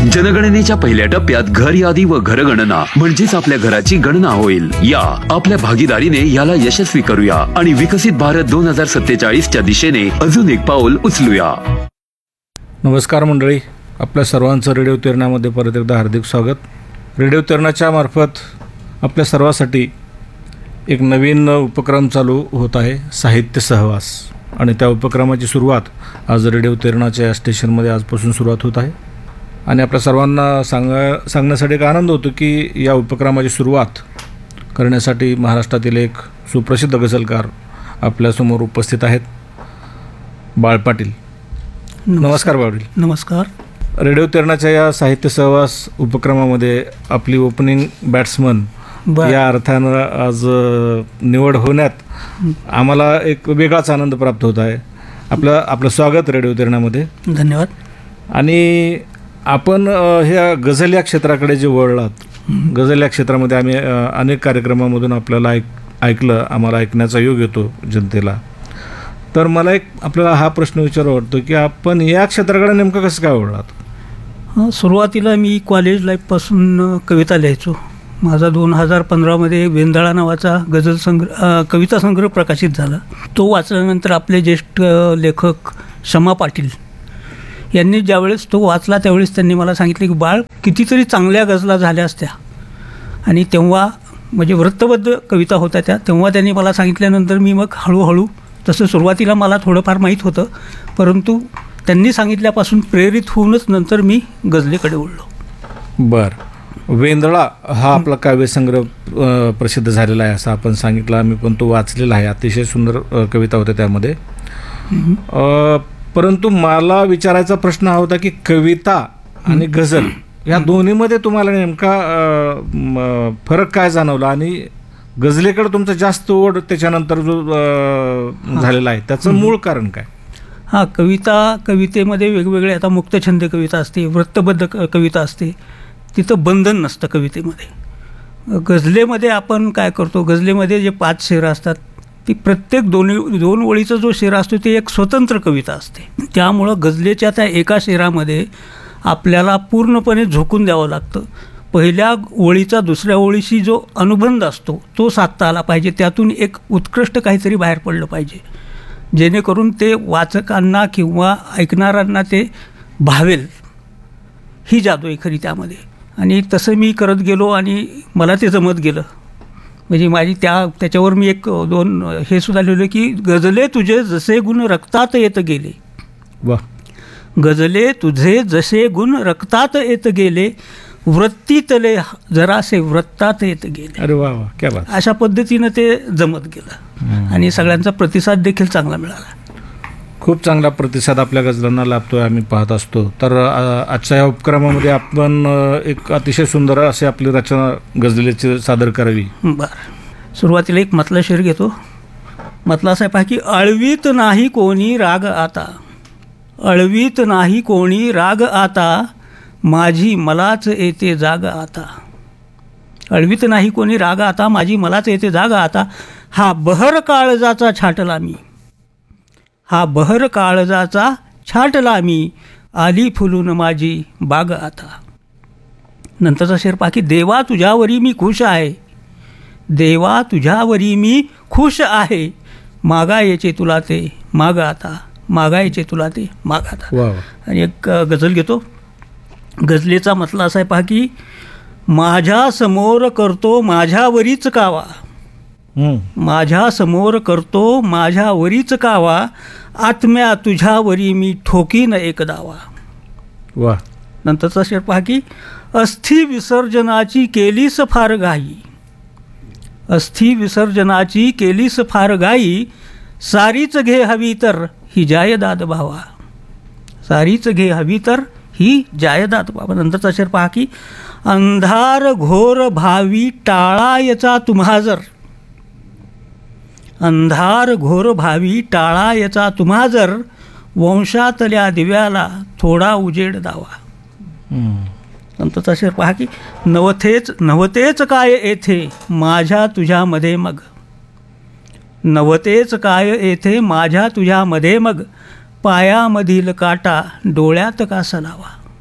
जनगणनेच्या पहिल्या टप्प्यात घर यादी व घरगणना म्हणजेच आपल्या घराची गणना होईल. या आपल्या भागीदारीने याला यशस्वी करूया आणि विकसित भारत 2047च्या दिशेने अजून एक पाऊल उचलूया. नमस्कार मंडळी, आपल्या सर्वांचं रेडिओ तिरणामध्ये परत एकदा हार्दिक स्वागत. रेडिओ तिरणाच्या मार्फत आपल्या सर्वांसाठी एक नवीन उपक्रम चालू होत आहे, साहित्य सहवास. आणि त्या उपक्रमाची सुरुवात आज रेडिओ तिरणाच्या या स्टेशनमध्ये आजपासून सुरुवात होत आहे. आणि आपल्या सर्वांना सांगण्यासाठी एक आनंद होतो की या उपक्रमाची सुरुवात करण्यासाठी महाराष्ट्रातील एक सुप्रसिद्ध गझलकार आपल्यासमोर उपस्थित आहेत, बाळ पाटील. नमस्कार पाटील. नमस्कार. रेडिओ तिरणाच्या या साहित्य सहवास उपक्रमामध्ये आपली ओपनिंग बॅट्समन या अर्थानं आज निवड होण्यात आम्हाला एक वेगळाच आनंद प्राप्त होत आहे. आपलं स्वागत रेडिओ तिरणामध्ये. धन्यवाद. आणि आपण ह्या गझल या क्षेत्राकडे जे वळलात, गझल या क्षेत्रामध्ये आम्ही अनेक कार्यक्रमामधून आपल्याला ऐकलं, आम्हाला ऐकण्याचा योग येतो जनतेला. तर मला एक आपल्याला हा प्रश्न विचारावा वाटतो की आपण या क्षेत्राकडे नेमकं कसं काय वळलात? सुरुवातीला मी कॉलेज लाईफपासून कविता लिहायचो. माझा 2015मध्ये वेंदाळा नावाचा कविता संग्रह प्रकाशित झाला. तो वाचल्यानंतर आपले ज्येष्ठ लेखक शमा पाटील यांनी ज्यावेळेस तो वाचला त्यावेळेस त्यांनी मला सांगितले की बाळ, कितीतरी चांगल्या गझला झाल्या असत्या. आणि तेव्हा म्हणजे वृत्तबद्ध कविता होत्या त्या. तेव्हा त्यांनी मला सांगितल्यानंतर मी मग हळूहळू, तसं सुरुवातीला मला थोडंफार माहीत होतं, परंतु त्यांनी सांगितल्यापासून प्रेरित होऊनच नंतर मी गझलेकडे वळलो. बरं. वेंदळा हा आपला काव्यसंग्रह प्रसिद्ध झालेला आहे असं आपण सांगितलं. आम्ही पण तो वाचलेला आहे. अतिशय सुंदर कविता होत्या त्यामध्ये. परंतु मला विचारायचा प्रश्न हा होता की कविता आणि गझल या दोन्हीमध्ये तुम्हाला नेमका फरक काय जाणवला आणि गझलेकडे तुमचं जास्त ओढ त्याच्यानंतर जो झालेला आहे त्याचं मूळ कारण काय? कवितेमध्ये वेगवेगळे, आता मुक्तछंद कविता असते, वृत्तबद्ध कविता असते, तिथं बंधन नसतं कवितेमध्ये. गझलेमध्ये आपण काय करतो, गझलेमध्ये जे 5 शेर असतात ती प्रत्येक दोन ओळीचा जो शेर असतो ते एक स्वतंत्र कविता असते. त्यामुळं गझलेच्या त्या एका शेरामध्ये आपल्याला पूर्णपणे झोकून द्यावं लागतं. पहिल्या ओळीचा दुसऱ्या ओळीशी जो अनुबंध असतो तो साधता आला पाहिजे. त्यातून एक उत्कृष्ट काहीतरी बाहेर पडलं पाहिजे, जेणेकरून ते वाचकांना किंवा ऐकणाऱ्यांना ते भावेल. ही जादू आहे खरी त्यामध्ये. आणि तसं मी करत गेलो आणि मला ते जमत गेलं. म्हणजे माझी त्याच्यावर मी 1-2 हे सुद्धा लिहिलं की गझले तुझे जसे गुण रक्तात येत गेले. वा. गझले तुझे जसे गुण रक्तात येत गेले, वृत्तीतले जरासे वृत्तात येत गेले. अरे वा वा, क्या बात. अशा पद्धतीनं ते जमत गेलं आणि सगळ्यांचा प्रतिसाद देखील चांगला मिळाला. खूप चांगला प्रतिसाद आपल्या गझलांना लाभतोय, आम्ही पाहत असतो. तर आजच्या या उपक्रमामध्ये आपण एक अतिशय सुंदर अशी आपली रचना गझलेची सादर करावी. बरं. सुरुवातीला एक मतला शेर घेतो. मतला असा आहे की अळवीत नाही कोणी राग आता, अळवीत नाही कोणी राग आता, माझी मलाच येते जाग आता. अळवीत नाही कोणी राग आता, माझी मलाच येते जाग आता, हा बहर काळजाचा छाटला मी, हा बहर काळजाचा छाटला मी, आली फुलून माझी बाग आता. नंतरचा शेर पहा की देवा तुझ्यावरी मी खुश आहे, देवा तुझ्यावरी मी खुश आहे, मागायचे तुला ते माग आता, मागायचे तुला ते माग आता. आणि एक गझल घेतो. गझलेचा मतला असा आहे पहा की माझ्या समोर करतो माझ्यावरीच कावा, माझ्या समोर करतो माझ्यावरीच कावा, आत्म्या तुझ्यावरी मी ठोकीन एक दावा. वा. नंतरचा शेर पहा की अस्थि विसर्जनाची केलीस फार घाई, अस्थि विसर्जनाची केलीस फार घाई, सारीच घे हवी तर ही जायदाद भावा, सारीच घे हवी तर ही जायदाद भावा. नंतरचा शेर पहा की अंधार घोर भावी टाळायचा तुम्हा जर, अंधार घोर भावी टाळायचा तुम्हा जर, वंशातल्या दिव्याला थोडा उजेड दावा. नंतरचा शेर पहा की नवतेच काय येथे माझ्या तुझ्यामध्ये मग, नवतेच काय येथे माझ्या तुझ्यामध्ये मग, पायामधील काटा डोळ्यात का सलावा.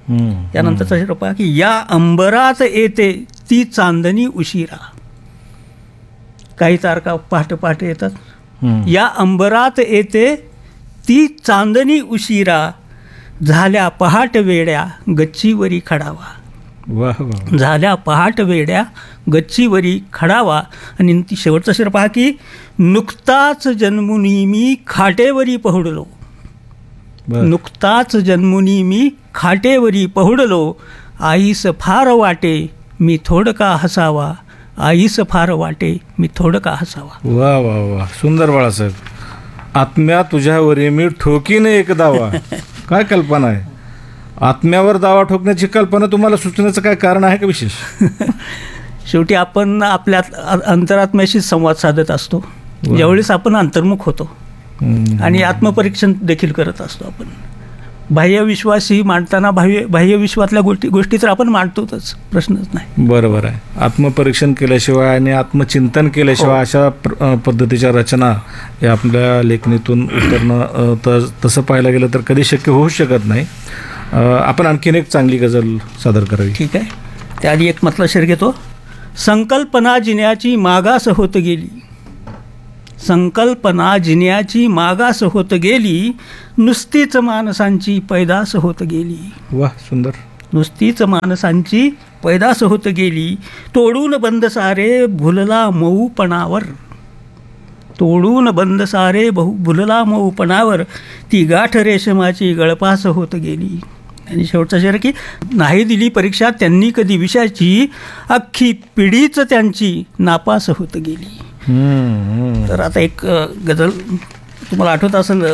त्यानंतरचा शेर पहा की या अंबरात येते ती चांदणी उशिरा. काही तारका पहाटे पहाटे येतात. या अंबरात येते ती चांदणी उशिरा, झाल्या पहाट वेड्या गच्चीवरी खडावा. वाह वाह. झाल्या पहाट वेड्या गच्चीवरी खडावा. आणि ती शेवटचा शेर पहा की नुकताच जन्मुनी मी खाटेवरी पहुडलो. बरं. नुकताच जन्मुनी मी खाटेवरी पहुडलो, आईस फार वाटे मी थोडका हसावा. आईस फार वाटे मी थोडका हसावा. वा वा वा, सुंदर बाळासाहेब. आत्म्या तुझ्यावरी मी ठोकीने एक दावा. काय कल्पना आहे. आत्म्यावर दावा ठोकण्याची कल्पना तुम्हाला सुचण्याचं काय कारण आहे का विशेष? शेवटी आपण आपल्या अंतरात्म्याशी संवाद साधत असतो ज्यावेळेस आपण अंतर्मुख होतो आणि आत्मपरीक्षण देखील करत असतो. आपण बाह्यविश्वासही मांडताना बाह्यविश्वातल्या गोष्टी तर आपण मांडतोच, प्रश्नच नाही. बरोबर आहे. आत्मपरीक्षण केल्याशिवाय आणि आत्मचिंतन केल्याशिवाय अशा पद्धतीच्या रचना या आपल्या लेखणीतून उतरणं तसं पाहायला गेलं तर कधी शक्य होऊ शकत नाही. आपण आणखीन एक चांगली गझल सादर करावी. ठीक आहे. त्याआधी एक मतला शेर घेतो. संकल्पना जिन्याची मागास होत गेली. संकल्पना जिन्याची मागास होत गेली, नुसतीच माणसांची पैदास होत गेली. वाह, सुंदर. नुसतीच माणसांची पैदास होत गेली, तोडून बंद सारे भुलला मऊपणावर. तोडून बंद सारे भुलला मऊपणावर, ती गाठ रेशमाची गळपास होत गेली. आणि शेवटचा शेर की नाही दिली परीक्षा त्यांनी कधी विषयाची, अख्खी पिढीच त्यांची नापास होत गेली. तर आता एक गझल तुम्हाला आठवत असेल,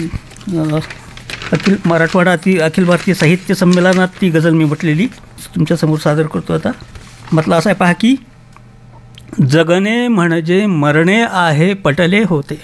मराठवाडा अखिल भारतीय साहित्य संमेलनात ती गझल मी म्हटलेली तुमच्यासमोर सादर करतो. आता म्हटलं असं आहे पहा की जगणे म्हणजे मरणे आहे पटले होते.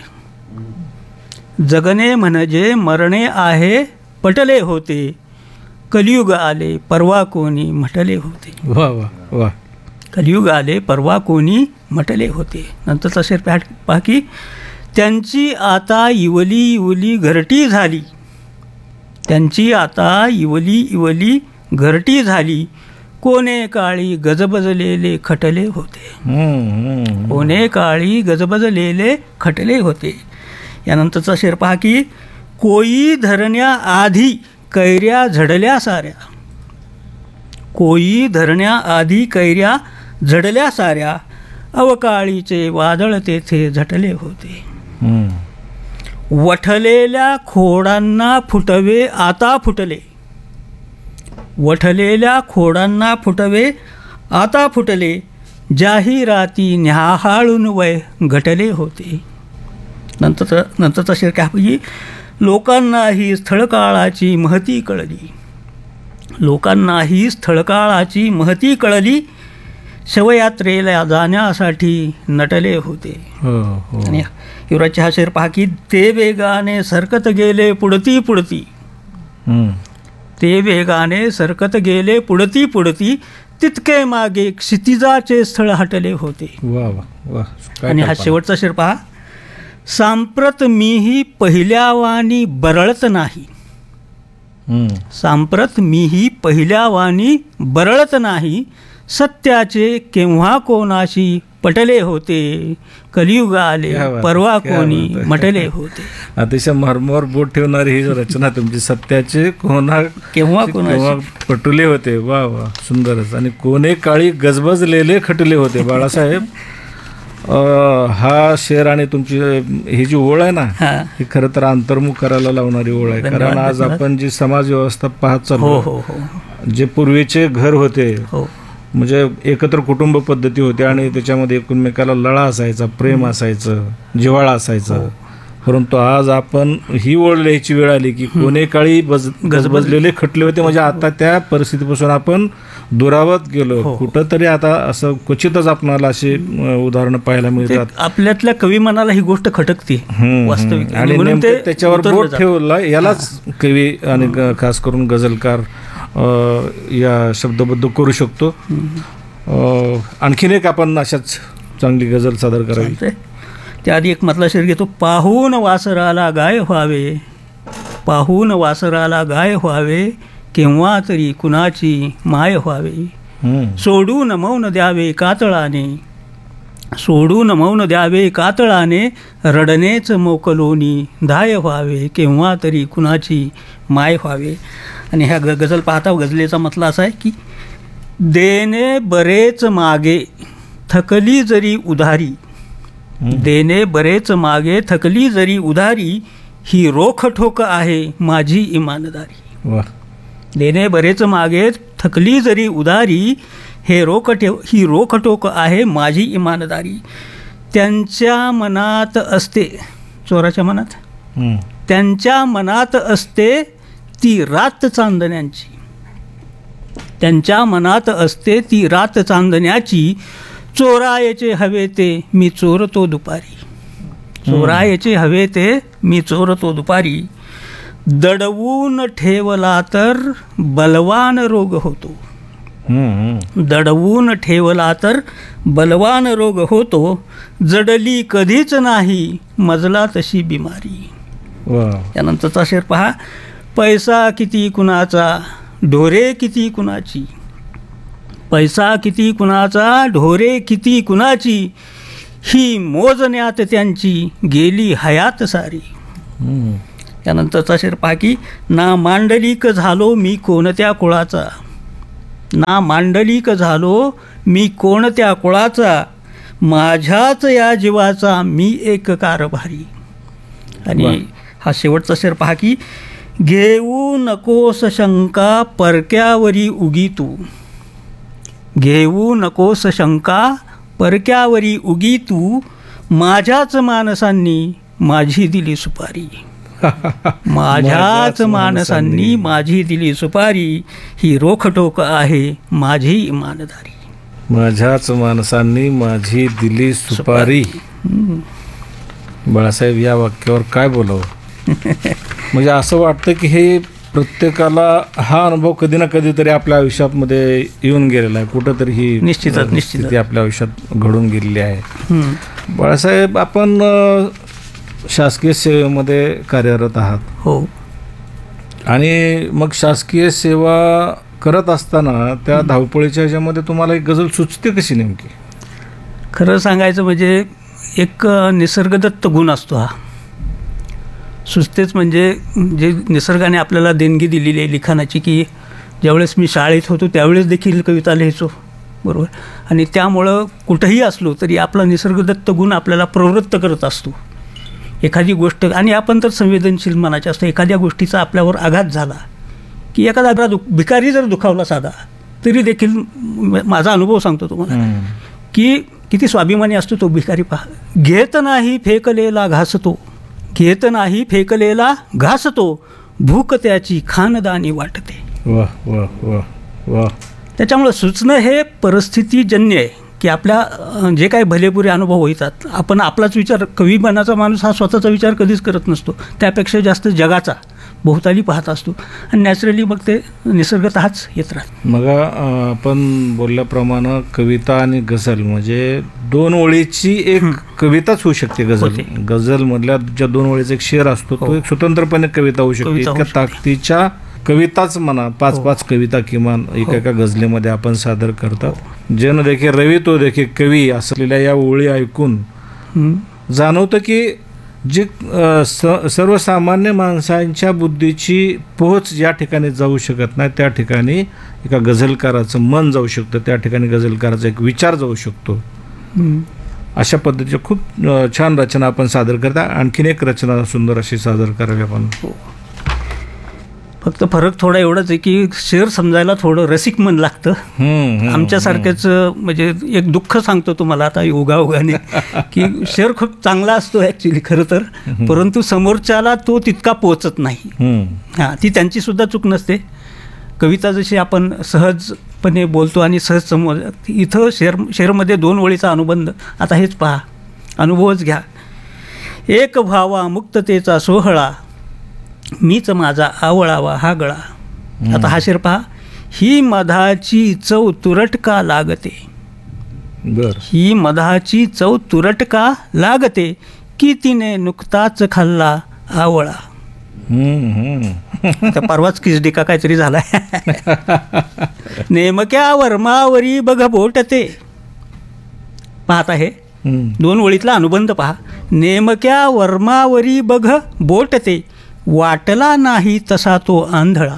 जगणे म्हणजे मरणे आहे पटले होते, कलियुग आले परवा कोणी म्हटले होते. वा वा वा. कलियुग आले परवा कोणी म्हटले होते. नंतरचा शेर पहा की त्यांची आता इवली इवली घरटी झाली. त्यांची आता इवली इवली घरटी झाली, कोणे काळी गजबजलेले खटले होते. कोणे काळी गजबजलेले खटले होते. यानंतरचा शेर पहा की कोई धरण्याआधी कैऱ्या झडल्या साऱ्या. कोई धरण्याआधी कैऱ्या झडल्या साऱ्या, अवकाळीचे वादळ तेथे झटले होते. वठलेल्या खोडांना फुटवे आता फुटले. वठलेल्या खोडांना फुटवे आता फुटले, जाहिराती न्याहाळून वय घटले होते. नंतरचा शेर काय की लोकांनाही स्थळकाळाची महती कळली. लोकांनाही स्थळकाळाची महती कळली, शवयात्रेला जाण्यासाठी नटले होते. आणि युवराजचे हा शेर पहा की ते वेगाने सरकत गेले पुढती पुढती. ते वेगाने सरकत गेले पुढती पुढती, तितके मागे क्षितिजाचे स्थळ हटले होते. वा वा वा. आणि हा शेवटचा शेर पहा, सांप्रत मीही पहिल्यावानी बरळत नाही. सांप्रत मीही पहिल्यावानी बरळत नाही, सत्याचे केव्हा कोणाशी पटले होते, कलियुग आले परवा कोणी म्हटले होते. अतिशय मरमर बोट ठेवणारी ही रचना तुमची. सत्याचे केव्हा पटुले होते. वा वा, सुंदरच. आणि कोणे काळी गजबजलेले खटले होते. बाळासाहेब, हा शेर आणि तुमची ही जी ओळ आहे ना, ही खरं तर अंतर्मुख करायला लावणारी ओळ आहे. कारण आज आपण जी समाज व्यवस्था पाहत चाललो, जे पूर्वीचे घर होते, म्हणजे एकत्र कुटुंब पद्धती होती आणि त्याच्यामध्ये एकमेकाला लळा असायचा, प्रेम असायचं, जिव्हाळा असायचं. परंतु आज आपण ही ओळ लिहायची वेळ आली की कोणे काळी गजबजलेले खटले होते. म्हणजे आता त्या परिस्थितीपासून आपण दुरावत गेलो. कुठंतरी आता असं क्वचितच आपल्याला अशी उदाहरणं पाहायला मिळतात. आपल्यातल्या कवी मनाला ही गोष्ट खटकते वास्तविक, आणि नेमकं त्याच्यावर बोट ठेवला. यालाच कवी आणि खास करून गझलकार या शब्दबद्ध करू शकतो. आणखीन एक आपण अशाच चांगली गझल सादर करावी. त्याआधी एक मधला शेर घेतो. पाहून वासराला गाय व्हावे. पाहून वासराला गाय व्हावे, केव्हा तरी कुणाची माय व्हावे. सोडून मौन द्यावे कातळाने, सोडून मौन द्यावे कातळाने, रडणेच मोकलोनी धाय व्हावे, केव्हा तरी कुणाची माय व्हावे. आणि ह्या गझल पाहता गझलेचा मतला असा आहे की देणे बरेच मागे थकली जरी उधारी, देणे बरेच मागे थकली जरी उधारी, ही रोखठोक आहे माझी इमानदारी. देणे बरेच मागे थकली जरी उधारी, ही रोखठोक आहे माझी इमानदारी. त्यांच्या मनात असते, चोराच्या मनात, त्यांच्या मनात असते ती रात चांदण्याची, त्यांच्या मनात असते ती रात चांदण्याची, चोरायचे हवे ते मी चोरतो दुपारी, चोरायचे हवे ते मी चोरतो दुपारी. दडवून ठेवला तर बलवान रोग होतो, दडवून ठेवला तर बलवान रोग होतो, जडली कधीच नाही मजला तशी बिमारी. त्यानंतरचा शेर पहा. पैसा किती कुणाचा ढोरे किती कुणाची, पैसा किती कुणाचा ढोरे किती कुणाची, ही मोजण्यात त्यांची गेली हयात सारी. त्यानंतरचा शेर पहा की ना मांडलिक झालो मी कोणत्या कुळाचा, ना मांडलिक झालो मी कोणत्या कुळाचा, माझ्याच या जीवाचा मी एक कारभारी. आणि हा शेवटचा शेर पहा की घेऊ नकोस शंका परक्यावरी उगी तू, घेऊ नकोस शंका परक्यावरी उगी तू, माझ्याच माणसांनी माझी दिली सुपारी, माझ्याच माणसांनी माझी दिली सुपारी, ही रोखठोक आहे माझी इमानदारी. माझ्याच माणसांनी माझी दिली सुपारी. बाळासाहेब, या वाक्यावर काय बोलावं? म्हणजे असं वाटतं की हे प्रत्येकाला हा अनुभव कधी ना कधीतरी आपल्या आयुष्यामध्ये येऊन गेलेला आहे, कुठंतरी ही निश्चित आपल्या आयुष्यात घडून गेलेली आहे. बाळासाहेब, आपण शासकीय सेवेमध्ये कार्यरत आहात. हो. आणि मग शासकीय सेवा करत असताना त्या धावपळीच्या ह्याच्यामध्ये तुम्हाला एक गझल सुचते कशी नेमकी? खरं सांगायचं म्हणजे एक निसर्गदत्त गुण असतो हा. सुचतेच म्हणजे जे निसर्गाने आपल्याला देणगी दिलेली आहे लिखाणाची, की ज्यावेळेस मी शाळेत होतो त्यावेळेस देखील कविता लिहायचो, बरोबर. आणि त्यामुळं कुठंही असलो तरी आपला निसर्गदत्त गुण आपल्याला प्रवृत्त करत असतो. एखादी गोष्ट, आणि आपण तर संवेदनशील मनाचे असतो, एखाद्या गोष्टीचा आपल्यावर आघात झाला की एखादा भिकारी जर दुखावला साधा तरी देखील माझा अनुभव सांगतो तुम्हाला की किती स्वाभिमानी असतो तो भिकारी. पहा, घेत नाही फेकलेला घासतो, घेत नाही फेकलेला घासतो, भूक त्याची खानदानी वाटते. वाह वाह वाह वाह. त्याच्यामुळं सुचणं हे परिस्थितीजन्य आहे की आपल्या जे काही भलेपुरे अनुभव होतात, आपण आपलाच विचार, कविमनाचा माणूस हा स्वतःचा विचार कधीच करत नसतो, त्यापेक्षा जास्त जगाचा भोवताली पाहत असतो, आणि नॅचरली मग ते निसर्गतःच येत राहत. मग आपण बोलल्याप्रमाणे कविता आणि गझल म्हणजे दोन ओळीची एक कविताच होऊ शकते. गझल मधल्या ज्या दोन ओळीचा एक शेर असतो तो एक स्वतंत्रपणे कविता होऊ शकते. इतक्या ताकदीच्या कविताच म्हणा, 5-5 कविता किमान एका गझलेमध्ये आपण सादर करतात. जन देखे रवी तो देखे कवी असलेल्या या ओळी ऐकून जाणवतं की जे सर्वसामान्य माणसांच्या बुद्धीची पोहोच ज्या ठिकाणी जाऊ शकत नाही त्या ठिकाणी एका गझलकाराचं मन जाऊ शकतं, त्या ठिकाणी गझलकाराचा एक विचार जाऊ शकतो. अशा पद्धतीच्या खूप छान रचना आपण सादर करता. आणखीन एक रचना सुंदर अशी सादर करावी आपण. फक्त फरक थोडा एवढाच आहे की शेर समजायला थोडं रसिक मन लागतं. आमच्यासारखेच म्हणजे एक दुःख सांगतो तुम्हाला आता योगायोगाने की शेर खूप चांगला असतो ॲक्च्युली खरं तर, परंतु समोरच्याला तो तितका पोचत नाही. हां, ती त्यांची सुद्धा चूक नसते. कविता जशी आपण सहजपणे बोलतो आणि सहज समोर, इथं शेरमध्ये 2 ओळीचा अनुबंध. आता हेच पहा, अनुभवच घ्या. एक व्हावा मुक्ततेचा सोहळा, मीच माझा आवळावा हा गळा. आता हा शेर पहा. ही मधाची चव तुरटका लागते, ही मधाची चव तुरटका लागते, की तिने नुकताच खाल्ला आवळा. आता परवाच किसडिका काहीतरी झालाय. नेमक्या वर्मावरी बघ बोट ते. पाहता हे 2 ओळीतला अनुबंध पहा. नेमक्या वर्मावरी बघ बोट ते, वाटला नाही तसा तो आंधळा.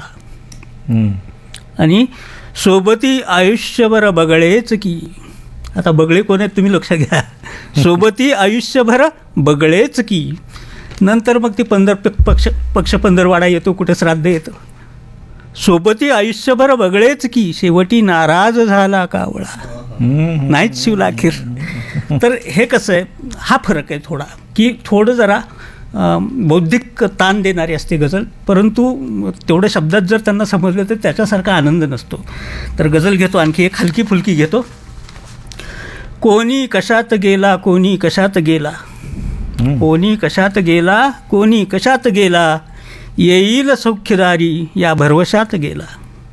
आणि सोबती आयुष्यभर बगळेच की. आता बगळे कोण आहेत तुम्ही लक्षात घ्या. सोबती आयुष्यभर बगळेच की. नंतर मग ती पक्ष पंधरवाडा येतो, कुठं श्राद्ध येतं. सोबती आयुष्यभर बगळेच की, शेवटी नाराज झाला कावळा. नाहीच शिवला अखेर. तर हे कसं आहे, हा फरक आहे थोडा, की थोडं जरा बौद्धिक ताण देणारी असते गझल, परंतु तेवढ्या शब्दात जर त्यांना समजलं तर त्याच्यासारखा आनंद नसतो. तर गझल घेतो, आणखी एक हलकी फुलकी घेतो. कोणी कशात गेला, कोणी कशात गेला, कोणी कशात गेला, कोणी कशात गेला, येईल सौख्यदारी या भरवशात गेला.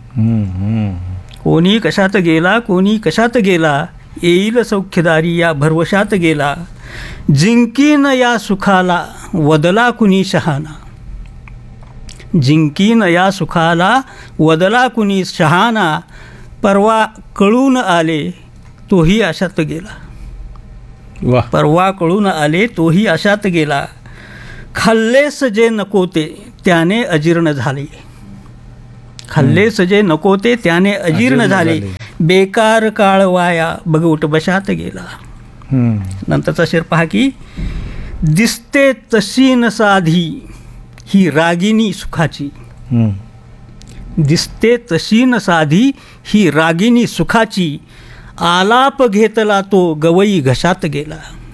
कोणी कशात गेला, कोणी कशात गेला, येईल सौख्यदारी या भरवशात गेला. जिंकीन या सुखाला, वदला कुणी शहाणा. जिंकीन या सुखाला, वदला कुणी शहाणा. परवा कळून आले, तोही अशात गेला. परवा कळून आले, तोही अशात गेला. खाल्लेस जे नको ते, त्याने अजीर्ण झाले. खाल्लेस जे नको ते, त्याने अजीर्ण झाले. बेकार काळ वाया, बघ उठबशात गेला. नंतरचा शेर पहा की, दिसते तशी न साधी ही रागिनी सुखाची. दिसते तशी न साधी ही रागिनी सुखाची. आलाप घेतला तो गवई घशात गेला.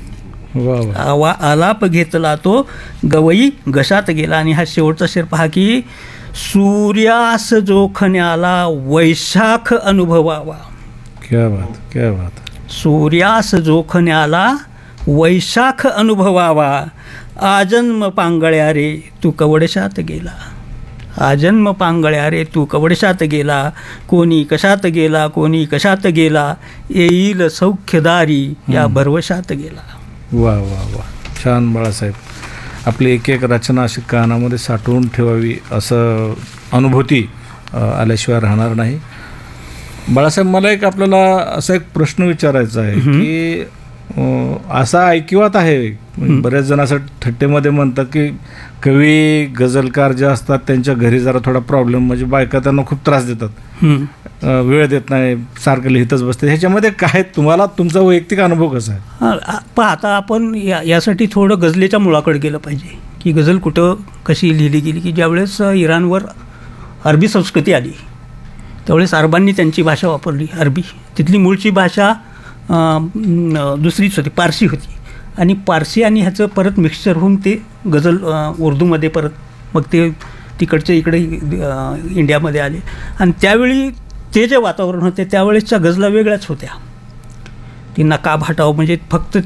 आलाप घेतला तो गवई घशात गेला. आणि हा शेवटचा शेर पहा की, सूर्यास जोखण्याला वैशाख अनुभवावा. क्या बात, क्या बात. सूर्यास जोखण्याला वैशाख अनुभवावा. आजन्म पांगळ्या रे तू कवडशात गेला. आजन्म पांगळ्या रे तू कवडशात गेला. कोणी कशात गेला, कोणी कशात गेला, येईल सौख्यदारी या भरवशात गेला. वा वा वा, छान बाळासाहेब. आपली एक एक रचना अशी कानामध्ये साठवून ठेवावी, असं अनुभूती आल्याशिवाय राहणार नाही. बाळासाहेब, मला एक आपल्याला असा एक प्रश्न विचारायचा आहे की असा ऐकिवात आहे, बरेच जण असं थट्टेमध्ये म्हणतात की कवी गझलकार जे असतात त्यांच्या घरी जरा थोडा प्रॉब्लेम, म्हणजे बायका त्यांना खूप त्रास देतात, वेळ देत नाही, सारखं लिहितच बसते. ह्याच्यामध्ये काय तुम्हाला तुमचा वैयक्तिक अनुभव कसा आहे? पण आता आपण यासाठी थोडं गझलेच्या मुळाकडे गेलं पाहिजे की गझल कुठं कशी लिहिली गेली. की ज्यावेळेस इराणवर अरबी संस्कृती आली त्यावेळेस अरबांनी त्यांची भाषा वापरली, अरबी. तिथली मूळची भाषा दुसरीच होती, पारसी होती. आणि पारसी आणि ह्याचं परत मिक्सचर होऊन ते गझल उर्दूमध्ये परत मग ते तिकडचे इकडे इंडियामध्ये आले. आणि त्यावेळी ते जे वातावरण होते त्यावेळेसच्या गझला वेगळ्याच होत्या. ती नकाब हटाव म्हणजे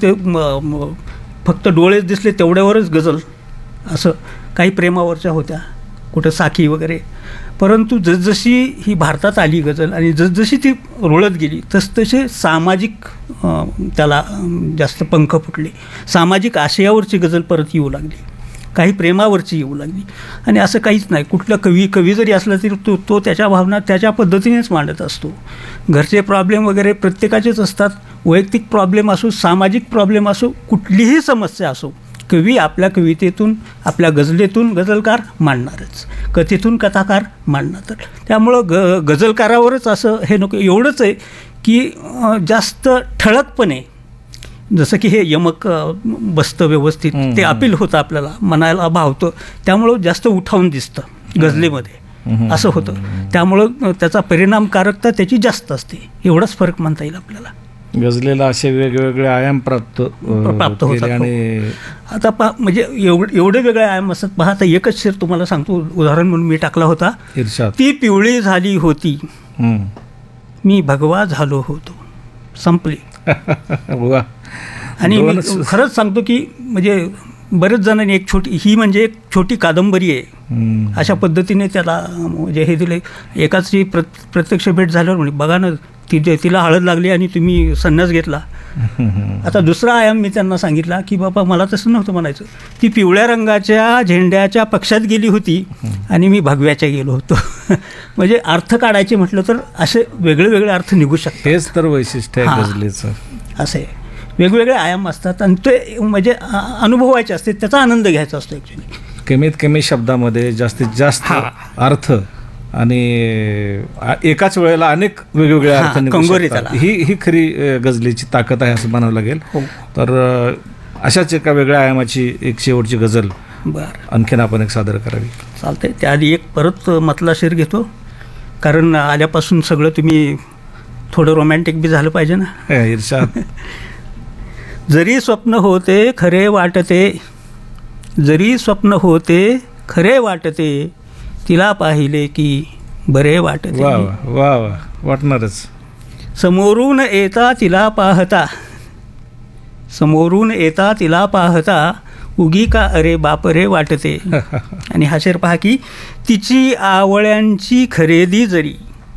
फक्त डोळेच दिसले तेवढ्यावरच गझल, असं काही प्रेमावरच्या होत्या, कुठं साखी वगैरे. परंतु जसजशी ही भारतात आली गझल आणि जसजशी ती रुळत गेली तसतसे सामाजिक त्याला जास्त पंख फुटले. सामाजिक आशयावरची गझल परत येऊ लागली, काही प्रेमावरची येऊ लागली. आणि असं काहीच नाही, कुठला कवी जरी असला तरी तो त्याच्या भावना त्याच्या पद्धतीनेच मांडत असतो. घरचे प्रॉब्लेम वगैरे प्रत्येकाचेच असतात, वैयक्तिक प्रॉब्लेम असो, सामाजिक प्रॉब्लेम असो, कुठलीही समस्या असो, कवी आपल्या कवितेतून, आपल्या गझलेतून गझलकार मांडणारच, कथेतून कथाकार मांडणार. त्यामुळं गझलकारावरच असं हे नको. एवढंच आहे की जास्त ठळकपणे जसं की हे यमक बसतं व्यवस्थित, ते अपील होतं, आपल्याला मनाला भावतं, त्यामुळं जास्त उठावून दिसतं गझलेमध्ये, असं होतं. त्यामुळं त्याचा परिणामकारकता त्याची जास्त असते. एवढाच फरक म्हणता येईल आपल्याला. गझलेला असे वेगवेगळे आयाम प्राप्त होतात. आणि आता म्हणजे एवढे वेगळे आयाम असतात. पहा, आता एकच शेर तुम्हाला सांगतो, उदाहरण म्हणून मी टाकला होता. इर्शाद. ती पिवळी झाली होती, मी भगवा झालो होतो, संपली. आणि मी खरंच सांगतो की म्हणजे बरेच जणांनी एक म्हणजे एक छोटी कादंबरी आहे अशा पद्धतीने त्याला म्हणजे हे दिले. एकाच प्रत्यक्ष भेट झाल्यावर म्हणे, बघा ना, तिला हळद लागली आणि तुम्ही संन्यास घेतला. आता दुसरा आयाम मी त्यांना सांगितला की बाबा मला तसं नव्हतं म्हणायचं, ती पिवळ्या रंगाच्या झेंड्याच्या पक्षात गेली होती आणि मी भगव्याच्या गेलो होतो. म्हणजे अर्थ काढायचे म्हटलं तर असे वेगळे वेगळे अर्थ निघू शकतात. हेच तर वैशिष्ट्य आहे हां. गझलेचं. असे वेगवेगळे आयाम असतात आणि ते म्हणजे अनुभवायचे असते, त्याचा आनंद घ्यायचा असतो ॲक्च्युली. कमीत कमी शब्दामध्ये जास्तीत जास्त अर्थ आणि एकाच वेळेला अनेक वेगवेगळे अर्थ हां, निघू कंगोरी शकतात. त्याला. ही खरी गझलेची ताकद आहे असं म्हणावं लागेल. हो. तर अशाच एका वेगळ्या आयामाची एक शेवटची गझल बरं, आणखीन आपण एक सादर करावी. चालतंय. त्याआधी एक परत मतला शेर घेतो, कारण आल्यापासून सगळं तुम्ही थोडं रोमॅन्टिक बी झालं पाहिजे ना. इर्षाद. जरी स्वप्न होते खरे वाटते, जरी स्वप्न होते खरे वाटते, तिला पाहिले की बरे वाटते. वा वा वा वा, वाटणारच. समोरून येता तिला पाहता, समोरून येता तिला पाहता, उगी का अरे बापरे वाटते. आणि हा शेर पहा की तिची आवळ्यांची खरेदी जरी.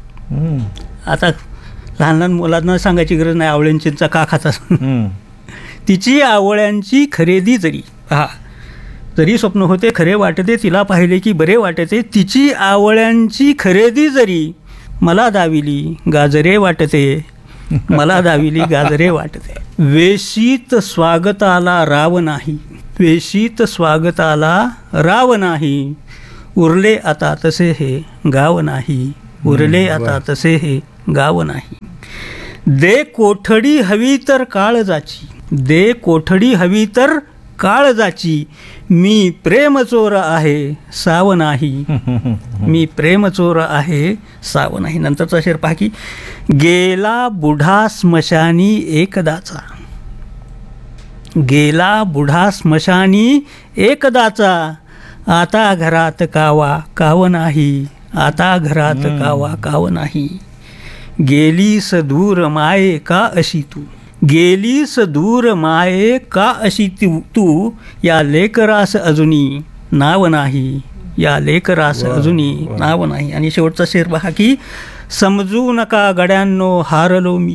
आता लहान लहान मुलांना सांगायची गरज नाही आवळ्यांचीचा का खातात. तिची आवळ्यांची खरेदी जरी. हा, जरी स्वप्न होते खरे वाटते, तिला पाहिले की बरे वाटते, तिची आवळ्यांची खरेदी जरी, मला दाविली गाजरे वाटते, मला दाविली गाजरे वाटते. वेशीत स्वागताला राव नाही, वेशीत स्वागताला राव नाही, उरले आता तसे हे गाव नाही, उरले आता तसे हे गाव नाही. दे कोठडी हवी तर काळजाची, दे कोठडी हवी तर काळजाची, मी प्रेमचोर आहे साव नाही, मी प्रेमचोर आहे साव नाही. नंतरचा शेर पहा की गेला बुढा स्मशानी एकदाचा, गेला बुढा स्मशानी एकदाचा, आता घरात कावा काव नाही, आता घरात कावा काव नाही. गेलीस दूर माये का अशी तू, गेलीस दूर माये का अशी तू, या लेकरास अजूनी नाव नाही, या लेकरास अजूनी नाव नाही. आणि शेवटचा शेर पहा की समजू नका गड्यांनो हारलो मी,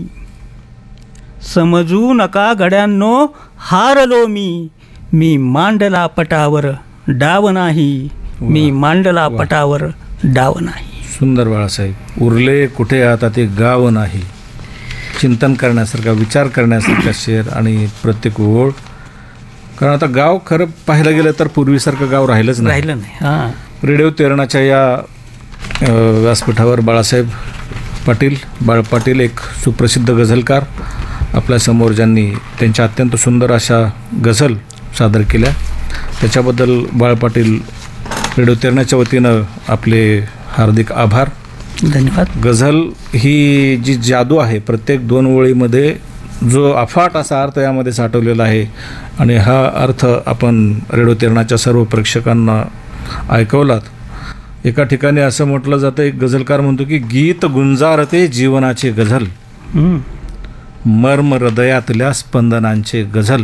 समजू नका गड्यांनो हारलो मी, मी मांडला पटावर डाव नाही, मी मांडला पटावर डाव नाही. सुंदर बाळासाहेब. उरले कुठे आता ते गाव नाही. चिंतन करण्यासारखा, विचार करण्यासारखा शेर आणि प्रत्येक ओळ. कारण आता गाव खरं पाहायला गेलं तर पूर्वीसारखं गाव राहिलंच नाही. राहिलं नाही. हां, रेडिओ तेरणाच्या या व्यासपीठावर बाळासाहेब पाटील, बाळ पाटील एक सुप्रसिद्ध गझलकार आपल्यासमोर, ज्यांनी त्यांच्या अत्यंत सुंदर अशा गझल सादर केल्या. त्याच्याबद्दल बाळ पाटील रेडिओ तेरणाच्या वतीनं आपले हार्दिक आभार. धन्यवाद. गझल ही जी जादू आहे, प्रत्येक दोन ओळीमध्ये जो अफाट असा अर्थ यामध्ये साठवलेला आहे, आणि हा अर्थ आपण रेडिओ तेरणाच्या सर्व प्रेक्षकांना ऐकवलात. एका ठिकाणी असं म्हटलं जातं, एक गझलकार म्हणतो की गीत गुंजारते जीवनाचे गझल, मर्म हृदयातल्या स्पंदनांचे गझल,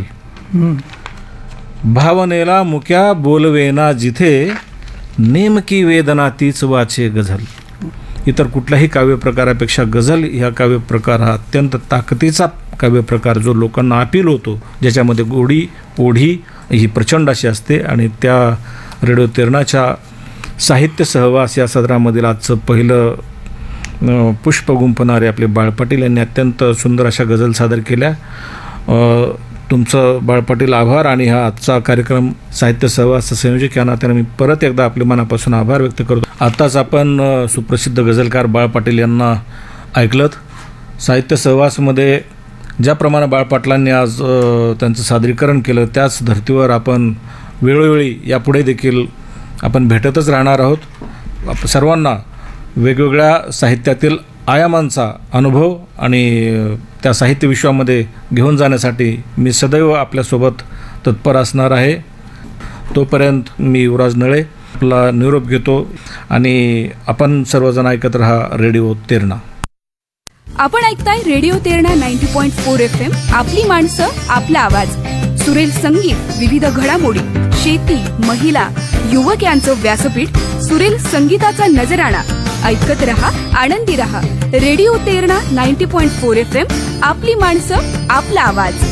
भावनेला मुक्या बोलवेना जिथे, नेमकी वेदना तीच वाचे गझल. इतर कुठल्याही काव्यप्रकारापेक्षा गझल ह्या काव्यप्रकार हा अत्यंत ताकदीचा काव्यप्रकार, जो लोकांना अपील होतो, ज्याच्यामध्ये गोडी ओढी ही प्रचंड अशी असते. आणि त्या रेडिओ तेरणाच्या साहित्य सहवास या सदरामधील आजचं पहिलं पुष्प गुंफणारे आपले बाळ पाटील यांनी अत्यंत सुंदर अशा गझल सादर केल्या. तुमचं बाळ पाटील आभार. आणि हा आजचा कार्यक्रम साहित्य सहवास संयोजक या नात्यानं मी परत एकदा आपले मनापासून आभार व्यक्त करतो. आत्ताच आपण सुप्रसिद्ध गझलकार बाळ पाटील यांना ऐकलत. साहित्य सहवासमध्ये ज्याप्रमाणे बाळ पाटलांनी आज त्यांचं सादरीकरण केलं, त्याच धर्तीवर आपण वेळोवेळी यापुढे देखील आपण भेटतच राहणार आहोत. सर्वांना वेगवेगळ्या साहित्यातील आयामांचा अनुभव आणि त्या साहित्य विश्वामध्ये घेऊन जाण्यासाठी मी सदैव आपल्यासोबत तत्पर असणार आहे. तोपर्यंत मी युवराज नळे आपला निरोप घेतो आणि आपण सर्वजण ऐकत राहा रेडिओ तेरणा. आपण ऐकताय रेडिओ तेरणा 90.4 FM. आपली माणसं, आपला आवाज. सुरेल संगीत, विविध घडामोडी, शेती, महिला, युवक यांचं व्यासपीठ, सुरेल संगीताचा नजराणा. ऐकत रहा, आनंदी रहा. रेडिओ तेरणा 90.4 FM आपली माणसं आपला आवाज.